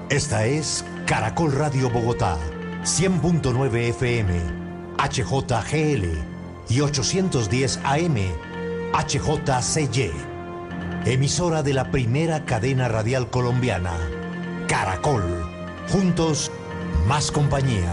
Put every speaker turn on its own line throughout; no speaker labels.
Esta es Caracol Radio Bogotá, 100.9 FM, HJGL y 810 AM, HJCY. Emisora de la primera cadena radial colombiana, Caracol. Juntos, más compañía.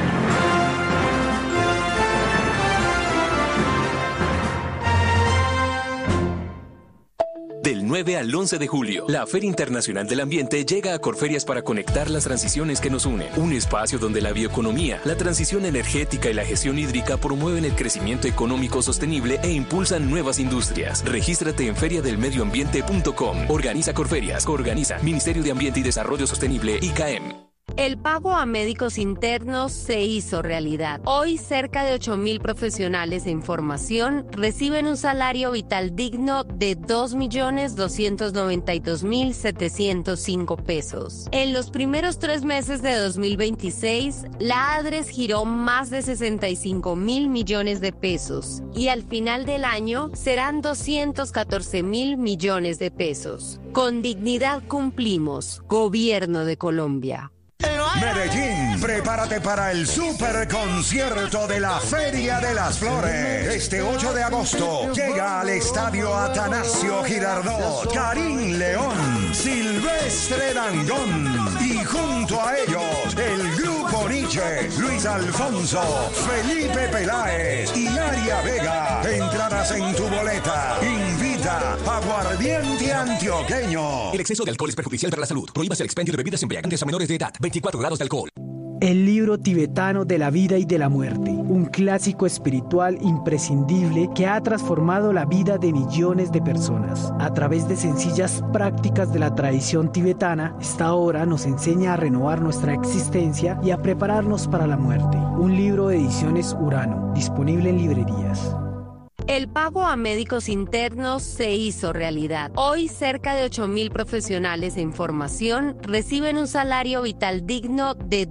Del 9 al 11 de julio, la Feria Internacional del Ambiente llega a Corferias para conectar las transiciones que nos unen. Un espacio donde la bioeconomía, la transición energética y la gestión hídrica promueven el crecimiento económico sostenible e impulsan nuevas industrias. Regístrate en feriadelmedioambiente.com. Organiza Corferias. Coorganiza Ministerio de Ambiente y Desarrollo Sostenible, ICAEM.
El pago a médicos internos se hizo realidad. Hoy, cerca de 8.000 profesionales en formación reciben un salario vital digno de 2.292.705 pesos. En los primeros 3 meses de 2026, la ADRES giró más de 65.000 millones de pesos y al final del año serán 214.000 millones de pesos. Con dignidad cumplimos. Gobierno de Colombia.
Medellín, prepárate para el super concierto de la Feria de las Flores. Este 8 de agosto llega al estadio Atanasio Girardot Karim León, Silvestre Dangond y junto a ellos el Grupo Nietzsche, Luis Alfonso, Felipe Peláez y Aria Vega. Entradas en tu boleta. Invita Aguardiente Antioqueño.
El exceso de alcohol es perjudicial para la salud. Prohíbas el expendio de bebidas embriagantes a menores de edad. 24 grados de alcohol.
El libro tibetano de la vida y de la muerte, un clásico espiritual imprescindible que ha transformado la vida de millones de personas. A través de sencillas prácticas de la tradición tibetana, esta obra nos enseña a renovar nuestra existencia y a prepararnos para la muerte. Un libro de Ediciones Urano, disponible en librerías.
El pago a médicos internos se hizo realidad. Hoy, cerca de 8.000 profesionales en formación reciben un salario vital digno de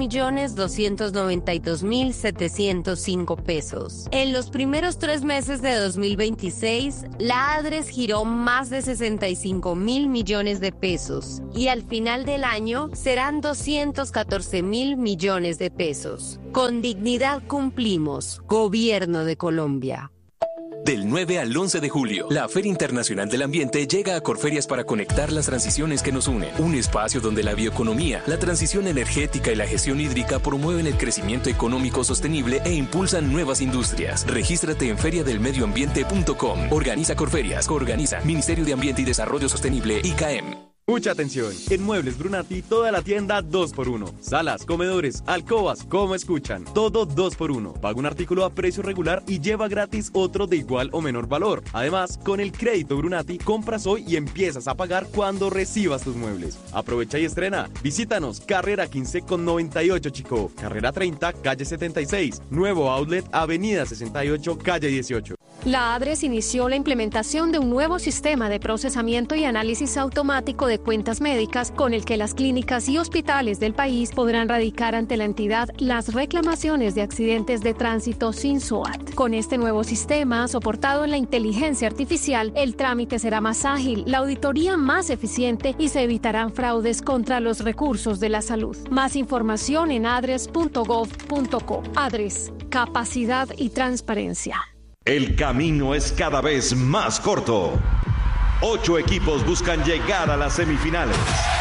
2.292.705 pesos. En los primeros 3 meses de 2026, la ADRES giró más de 65.000 millones de pesos y al final del año serán 214.000 millones de pesos. Con dignidad cumplimos. Gobierno de Colombia.
Del 9 al 11 de julio, la Feria Internacional del Ambiente llega a Corferias para conectar las transiciones que nos unen. Un espacio donde la bioeconomía, la transición energética y la gestión hídrica promueven el crecimiento económico sostenible e impulsan nuevas industrias. Regístrate en feriadelmedioambiente.com. Organiza Corferias. Coorganiza Ministerio de Ambiente y Desarrollo Sostenible, ICAEM.
Mucha atención, en Muebles Brunati toda la tienda 2x1. Salas, comedores, alcobas, como escuchan, todo 2x1. Paga un artículo a precio regular y lleva gratis otro de igual o menor valor. Además, con el crédito Brunati, compras hoy y empiezas a pagar cuando recibas tus muebles. Aprovecha y estrena. Visítanos, carrera 15 con 98 Chicó, carrera 30, calle 76, nuevo outlet, avenida 68, calle 18.
La ADRES inició la implementación de un nuevo sistema de procesamiento y análisis automático de cuentas médicas con el que las clínicas y hospitales del país podrán radicar ante la entidad las reclamaciones de accidentes de tránsito sin SOAT. Con este nuevo sistema, soportado en la inteligencia artificial, el trámite será más ágil, la auditoría más eficiente y se evitarán fraudes contra los recursos de la salud. Más información en adres.gov.co. ADRES, capacidad y transparencia.
El camino es cada vez más corto. 8 equipos buscan llegar a las semifinales.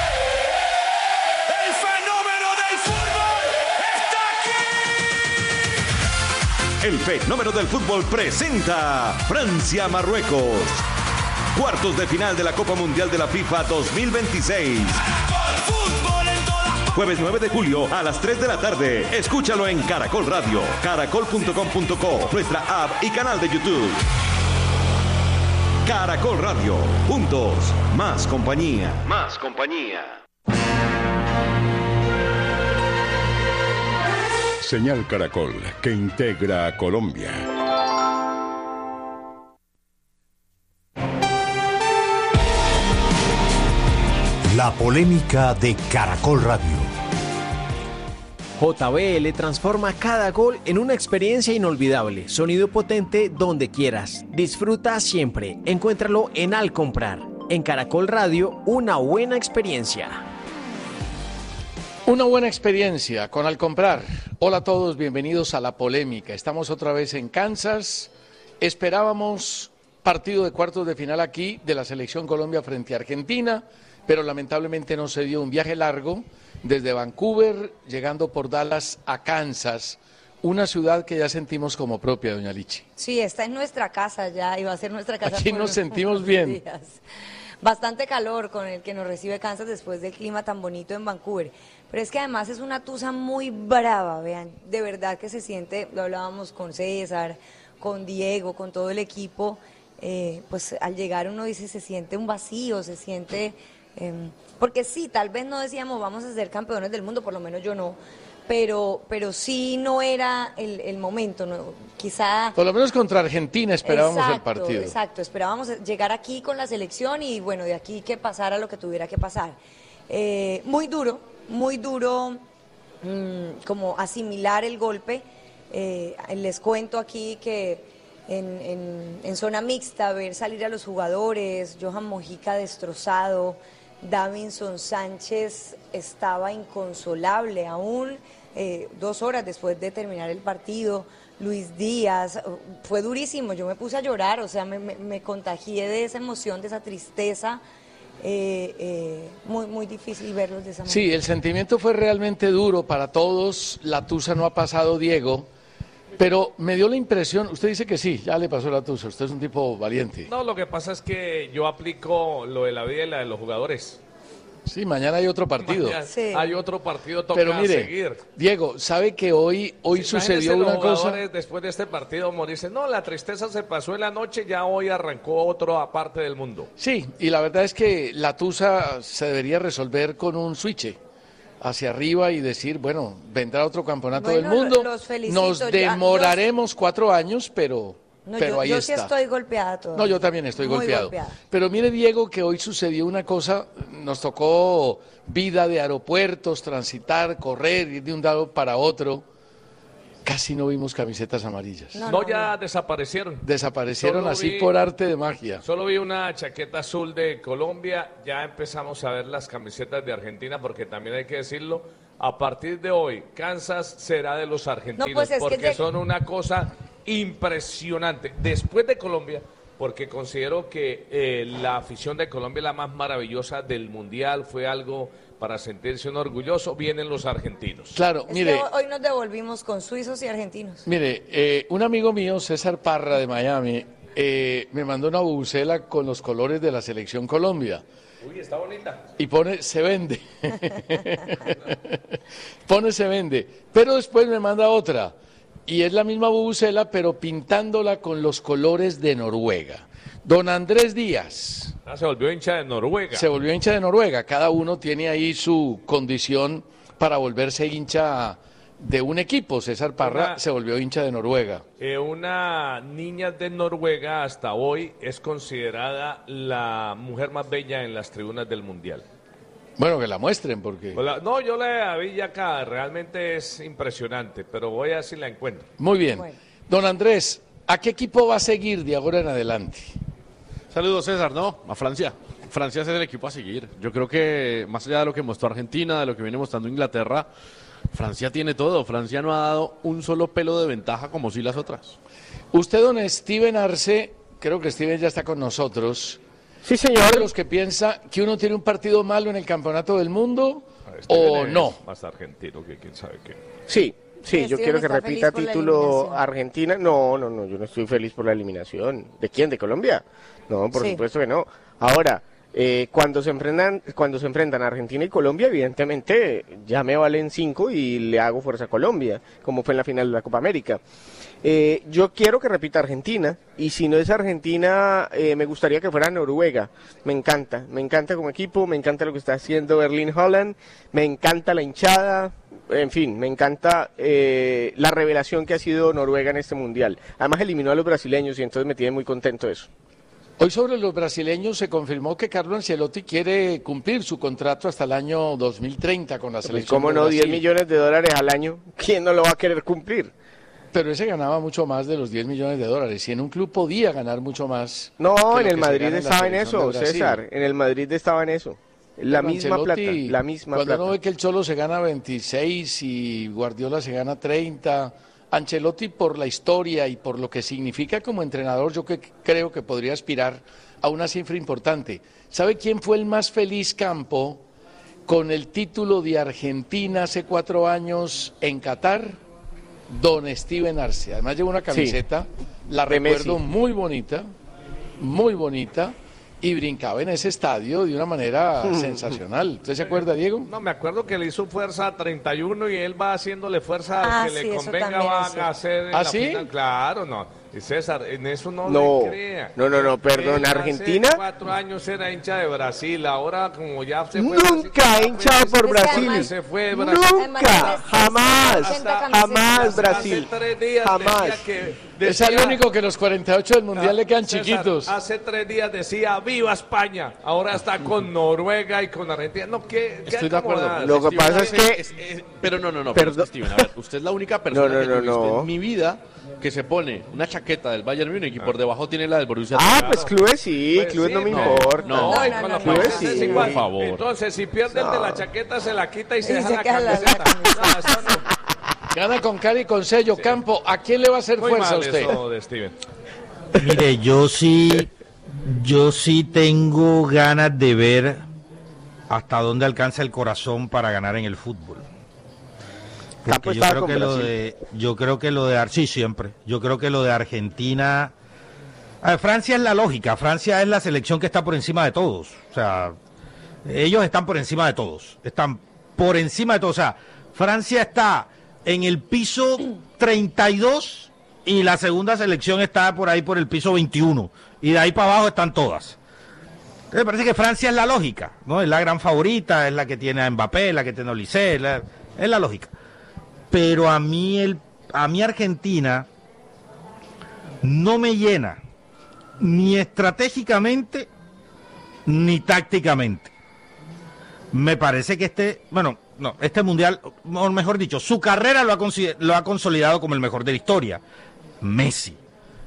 ¡El fenómeno del fútbol está aquí!
El fenómeno del fútbol presenta Francia-Marruecos. Cuartos de final de la Copa Mundial de la FIFA 2026. Jueves 9 de julio a las 3 de la tarde. Escúchalo en Caracol Radio, caracol.com.co, nuestra app y canal de YouTube. Caracol Radio. Juntos, más compañía. Más compañía.
Señal Caracol, que integra a Colombia.
La polémica de Caracol Radio.
JBL transforma cada gol en una experiencia inolvidable. Sonido potente donde quieras. Disfruta siempre. Encuéntralo en Al Comprar. En Caracol Radio, una buena experiencia.
Una buena experiencia con Al Comprar. Hola a todos, bienvenidos a La Polémica. Estamos otra vez en Kansas. Esperábamos partido de cuartos de final aquí de la Selección Colombia frente a Argentina, pero lamentablemente no se dio. Un viaje largo desde Vancouver, llegando por Dallas a Kansas, una ciudad que ya sentimos como propia, doña Lichi.
Sí, está en nuestra casa ya y va a ser nuestra casa.
Aquí nos sentimos bien.
Días. Bastante calor con el que nos recibe Kansas después del clima tan bonito en Vancouver. Pero es que además es una tusa muy brava, vean, de verdad que se siente, lo hablábamos con César, con Diego, con todo el equipo, pues al llegar uno dice, se siente un vacío, se siente, porque sí, tal vez no decíamos vamos a ser campeones del mundo, por lo menos yo no, pero sí no era el momento, ¿no? Quizá...
Por lo menos contra Argentina esperábamos el partido.
Exacto, esperábamos llegar aquí con la selección y bueno, de aquí que pasara lo que tuviera que pasar. Muy duro como asimilar el golpe. Les cuento aquí que en zona mixta ver salir a los jugadores, Johan Mojica destrozado, Davinson Sánchez estaba inconsolable aún 2 horas después de terminar el partido, Luis Díaz, fue durísimo, yo me puse a llorar, o sea, me contagié de esa emoción, de esa tristeza. Muy difícil verlos de esa manera.
Sí, el sentimiento fue realmente duro para todos. La tusa no ha pasado, Diego, pero me dio la impresión, usted dice que sí, ya le pasó la tusa, usted es un tipo valiente.
No, lo que pasa es que yo aplico lo de la vida y la de los jugadores.
Sí, mañana hay otro partido.
Sí.
Hay otro partido, toca
pero mire,
seguir.
Diego, ¿sabe que hoy sucedió una cosa?
Después de este partido, dicen, no, la tristeza se pasó en la noche, ya hoy arrancó otra parte del mundo.
Sí, y la verdad es que la tusa se debería resolver con un switch hacia arriba y decir, bueno, vendrá otro campeonato del mundo. Nos demoraremos 4 años, pero ahí
yo
está.
Sí estoy golpeada todavía.
No, yo también estoy golpeado. Pero mire, Diego, que hoy sucedió una cosa, nos tocó vida de aeropuertos, transitar, correr, ir de un lado para otro. Casi no vimos camisetas amarillas.
Ya desaparecieron.
Desaparecieron
Solo
así
vi,
por arte de magia.
Solo vi una chaqueta azul de Colombia, ya empezamos a ver las camisetas de Argentina, porque también hay que decirlo, a partir de hoy, Kansas será de los argentinos, porque son una cosa impresionante. Después de Colombia, porque considero que la afición de Colombia es la más maravillosa del Mundial, fue algo para sentirse uno orgulloso, vienen los argentinos.
Claro,
mire. Que hoy nos devolvimos con suizos y argentinos.
Mire, un amigo mío, César Parra de Miami, me mandó una bubucela con los colores de la Selección Colombia.
Uy, está bonita.
Y pone, se vende. Pone, se vende. Pero después me manda otra. Y es la misma bubucela, pero pintándola con los colores de Noruega. Don Andrés Díaz.
Se volvió hincha de Noruega.
Se volvió hincha de Noruega. Cada uno tiene ahí su condición para volverse hincha de un equipo. César Parra se volvió hincha de Noruega.
Una niña de Noruega hasta hoy es considerada la mujer más bella en las tribunas del Mundial.
Bueno, que la muestren, porque...
No, yo la vi ya acá, realmente es impresionante, pero voy a ver si la encuentro.
Muy bien. Bueno. Don Andrés, ¿a qué equipo va a seguir de ahora en adelante?
Saludos, César, no, a Francia. Francia es el equipo a seguir. Yo creo que más allá de lo que mostró Argentina, de lo que viene mostrando Inglaterra, Francia tiene todo. Francia no ha dado un solo pelo de ventaja como sí las otras.
Usted, don Steven Arce, creo que Steven ya está con nosotros.
Sí, señor.
¿De los que piensa que uno tiene un partido malo en el Campeonato del Mundo o no?
Más argentino que quién sabe qué.
Sí, yo quiero que repita título Argentina. No, yo no estoy feliz por la eliminación. ¿De quién? ¿De Colombia? No, por supuesto que no. Ahora, cuando se enfrentan Argentina y Colombia, evidentemente ya me valen 5 y le hago fuerza a Colombia, como fue en la final de la Copa América. Yo quiero que repita Argentina, y si no es Argentina, me gustaría que fuera Noruega. Me encanta como equipo, me encanta lo que está haciendo Erling Haaland, me encanta la hinchada, en fin, me encanta la revelación que ha sido Noruega en este Mundial. Además eliminó a los brasileños y entonces me tiene muy contento eso.
Hoy sobre los brasileños se confirmó que Carlo Ancelotti quiere cumplir su contrato hasta el año 2030 con la selección.
¿Cómo no? 10 millones de dólares al año, ¿quién no lo va a querer cumplir?
Pero ese ganaba mucho más de los 10 millones de dólares y en un club podía ganar mucho más.
No, en el Madrid estaba en eso, César, en el Madrid estaba en eso. La misma plata, la misma
cuando
plata.
uno ve que el Cholo se gana 26 y Guardiola se gana 30, Ancelotti por la historia y por lo que significa como entrenador, yo creo que podría aspirar a una cifra importante. ¿Sabe quién fue el más feliz, Campo, con el título de Argentina hace 4 años en Qatar? Don Steven Arce. Además lleva una camiseta, la recuerdo muy bonita, y brincaba en ese estadio de una manera sensacional. ¿Usted se acuerda, Diego?
No, me acuerdo que le hizo fuerza a 31 y él va haciéndole fuerza al que le convenga, va a hacer en la final. Claro, no. Y César, en eso no le crea.
No, perdón, Argentina.
Hace 4 años era hincha de Brasil, ahora como ya se fue.
Nunca hinchado por Brasil.
Se fue Brasil.
Nunca, jamás Brasil.
Hace 3 días
jamás.
Es el único que los 48 del Mundial le quedan
César,
chiquitos.
Hace 3 días decía ¡viva España! Ahora está con Noruega y con Argentina. No, ¿qué
estoy de acuerdo.
Lo que pasa es que...
Pero no, perdón, Steven, a ver, usted es la única persona que he visto en mi vida que se pone una chaqueta del Bayern Múnich y por debajo tiene la del Borussia.
Pues clubes sí, clubes no me importa.
No,
clubes sí,
por
favor.
Entonces, si pierde el de la chaqueta, se la quita y se deja la camiseta.
Gana con cara y con sello. Campo, ¿a quién le va a hacer fuerza a usted?
Eso de Steven.
Mire, yo sí tengo ganas de ver hasta dónde alcanza el corazón para ganar en el fútbol. Porque yo creo que lo de sí, siempre. Yo creo que lo de Argentina, Francia es la lógica. Francia es la selección que está por encima de todos. O sea, ellos están por encima de todos. Están por encima de todos. O sea, Francia está en el piso 32 y la segunda selección está por ahí por el piso 21. Y de ahí para abajo están todas. Entonces me parece que Francia es la lógica, ¿no? Es la gran favorita, es la que tiene a Mbappé, la que tiene a Olise, es la lógica. Pero a mí Argentina no me llena ni estratégicamente ni tácticamente. Me parece que este mundial, o mejor dicho, su carrera lo ha consolidado como el mejor de la historia, Messi.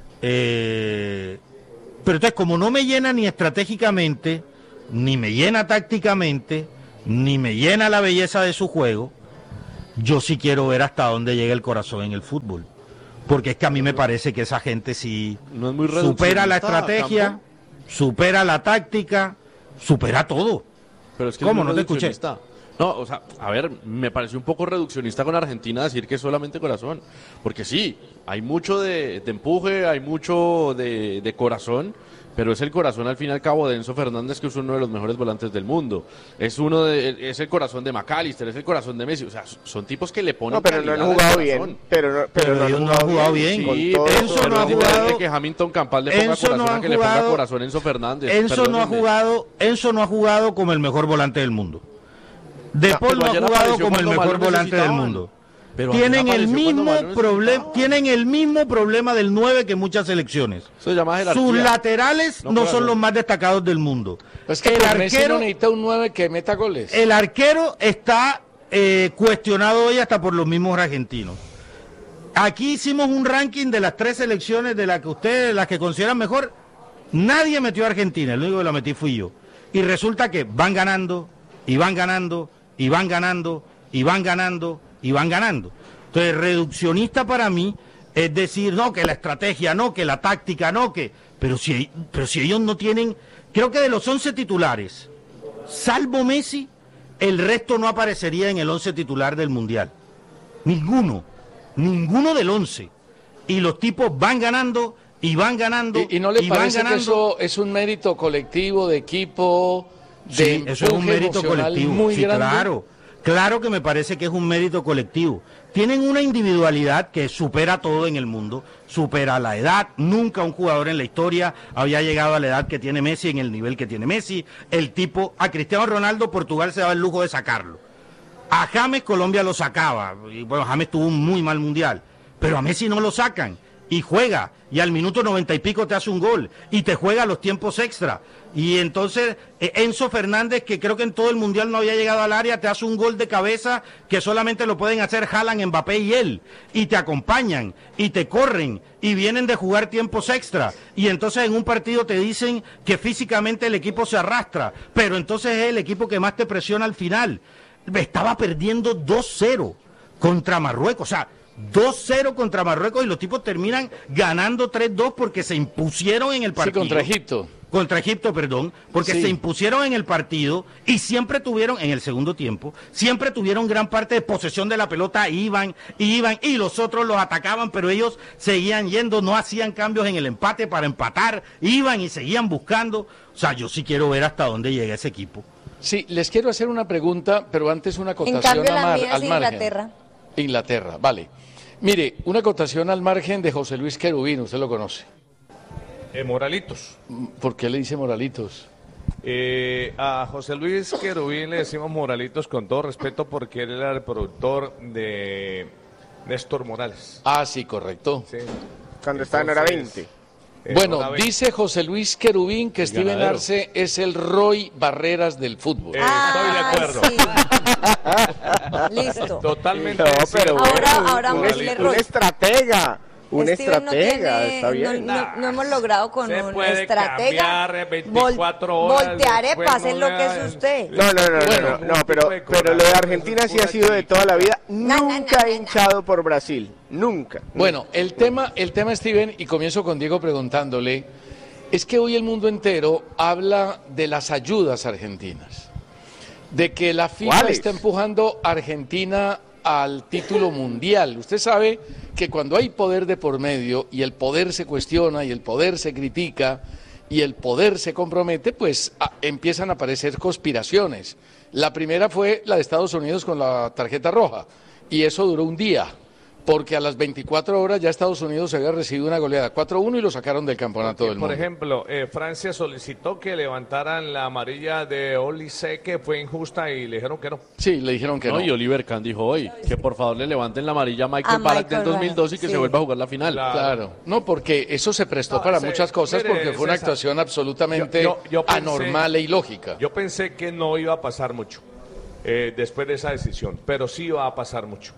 Pero entonces, como no me llena ni estratégicamente, ni me llena tácticamente, ni me llena la belleza de su juego, yo sí quiero ver hasta dónde llega el corazón en el fútbol. Porque es que a mí me parece que esa gente sí
no es muy
supera la estrategia, Campo, supera la táctica, supera todo.
Pero es que
¿cómo? No te escuché.
No, o sea, a ver, me pareció un poco reduccionista con Argentina decir que es solamente corazón. Porque sí, hay mucho de empuje, hay mucho de corazón, pero es el corazón al fin y al cabo de Enzo Fernández, que es uno de los mejores volantes del mundo. Es el corazón de McAllister, es el corazón de Messi. O sea, son tipos que le ponen.
No, pero no han jugado bien. Pero
ellos no han jugado bien.
Sí, Enzo no ha jugado. Que Hamilton Campal le ponga corazón a que le ponga corazón a Enzo Fernández.
Enzo no ha jugado como el mejor volante del mundo. De Paul no ha jugado como el mejor volante del mundo. Pero tienen el mismo problema del 9 que muchas selecciones. Sus laterales no son los más destacados del mundo.
Es que el arquero necesita un 9 que meta goles.
El arquero está cuestionado hoy hasta por los mismos argentinos. Aquí hicimos un ranking de las 3 selecciones de las que consideran mejor. Nadie metió a Argentina, el único que la metí fui yo. Y resulta que van ganando, y van ganando, y van ganando, y van ganando, y van ganando. Entonces, reduccionista para mí es decir, no, que la estrategia, no, que la táctica, no, que... Pero si ellos no tienen... Creo que de los 11 titulares, salvo Messi, el resto no aparecería en el 11 titular del Mundial. Ninguno del 11. Y los tipos van ganando, y van ganando,
¿Y no le parece que eso es un mérito colectivo, de equipo, de
eso es un mérito colectivo,
muy grande?
Claro que me parece que es un mérito colectivo. Tienen una individualidad que supera todo en el mundo, supera la edad. Nunca un jugador en la historia había llegado a la edad que tiene Messi, en el nivel que tiene Messi. A Cristiano Ronaldo, Portugal se daba el lujo de sacarlo. A James, Colombia lo sacaba. Y bueno, James tuvo un muy mal mundial, pero a Messi no lo sacan. y juega, y al minuto 90 y pico te hace un gol, y te juega los tiempos extra. Y entonces Enzo Fernández, que creo que en todo el Mundial no había llegado al área, te hace un gol de cabeza que solamente lo pueden hacer Haaland, Mbappé y él, y te acompañan, y te corren, y vienen de jugar tiempos extra, y entonces en un partido te dicen que físicamente el equipo se arrastra, pero entonces es el equipo que más te presiona al final. Estaba perdiendo 2-0 contra Marruecos, o sea, 2-0 contra Marruecos, y los tipos terminan ganando 3-2 porque se impusieron en el partido.
Sí, contra Egipto.
Contra Egipto, perdón, porque se impusieron en el partido y siempre tuvieron, en el segundo tiempo, siempre tuvieron gran parte de posesión de la pelota, iban y los otros los atacaban, pero ellos seguían yendo, no hacían cambios en el empate para empatar, iban y seguían buscando. O sea, yo sí quiero ver hasta dónde llega ese equipo.
Sí, les quiero hacer una pregunta, pero antes una acotación
en cambio, la mía
al
es
margen. Inglaterra, vale. Mire, una acotación al margen de José Luis Querubín, usted lo conoce.
Moralitos.
¿Por qué le dice Moralitos?
A José Luis Querubín le decimos Moralitos con todo respeto porque él era el productor de Néstor Morales.
Ah, sí, correcto.
Sí. Cuando estaba en hora 20.
Bueno, dice José Luis Querubín que Steven Arce es el Roy Barreras del fútbol.
Estoy de acuerdo.
Sí. Listo.
Totalmente.
No, pero
ahora
un estratega. Un estratega, está bien.
No hemos logrado con
se
un
puede
estratega
24 horas
voltear pase lo que es usted.
No, pero lo de Argentina sí ha sido de toda la vida. Nunca he hinchado por Brasil, nunca.
Bueno, el tema, Steven, y comienzo con Diego preguntándole, es que hoy el mundo entero habla de las ayudas argentinas, de que la FIFA está empujando a Argentina al título mundial. Usted sabe que cuando hay poder de por medio y el poder se cuestiona y el poder se critica y el poder se compromete, pues empiezan a aparecer conspiraciones. La primera fue la de Estados Unidos con la tarjeta roja y eso duró un día, porque a las 24 horas ya Estados Unidos había recibido una goleada 4-1 y lo sacaron del campeonato del mundo.
Por ejemplo, Francia solicitó que levantaran la amarilla de Olise, que fue injusta, y le dijeron que no.
Sí, le dijeron que no.
Y Oliver Kahn dijo hoy que por favor le levanten la amarilla a Michael Ballack del 2002 y que se vuelva a jugar la final.
Claro. No, porque eso se prestó para muchas cosas, porque fue una actuación absolutamente yo pensé, anormal e ilógica.
Yo pensé que no iba a pasar mucho después de esa decisión, pero sí iba a pasar mucho.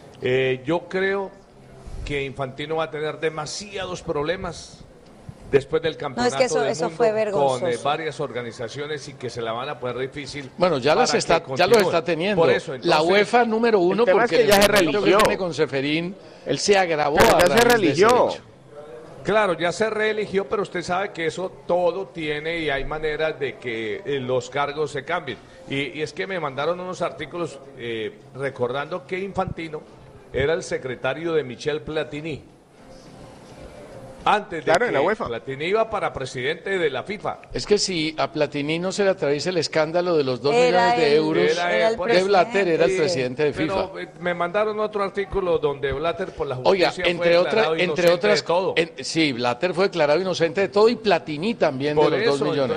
Yo creo que Infantino va a tener demasiados problemas después del campeonato del mundo
fue vergonzoso.
Con varias organizaciones y que se la van a poner difícil.
Bueno, ya lo está teniendo. Por eso, entonces, la UEFA número 1, porque
es que ya se religió.
Que con Seferín, él se agravó.
Ya se religió.
Claro, ya se reeligió, pero usted sabe que eso todo tiene y hay maneras de que los cargos se cambien. Y es que me mandaron unos artículos recordando que Infantino era el secretario de Michel Platini. Antes de que
en la UEFA.
Platini iba para presidente de la FIFA.
Es que si a Platini no se le atraviesa el escándalo de los 2 millones de euros de Blatter, era el presidente de FIFA.
Pero me mandaron otro artículo donde Blatter por la justicia
entre otras, sí, Blatter fue declarado inocente de todo y Platini también de los 2 millones.